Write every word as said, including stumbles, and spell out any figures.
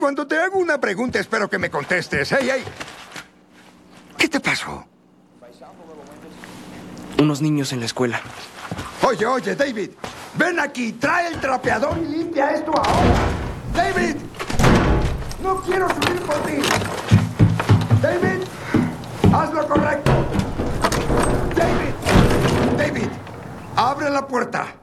Cuando te hago una pregunta, espero que me contestes. ¡Hey, hey! ¿Qué te pasó? Unos niños en la escuela. Oye, oye, David. Ven aquí, trae el trapeador y limpia esto ahora. ¡David! ¡No quiero subir por ti! ¡David! ¡Haz lo correcto! ¡David! ¡David! ¡Abre la puerta!